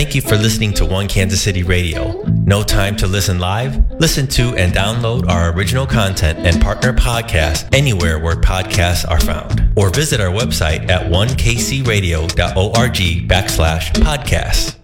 Thank you for listening to One Kansas City Radio. No time to listen live? Listen to and download our original content and partner podcasts anywhere where podcasts are found. Or visit our website at onekcradio.org/podcasts.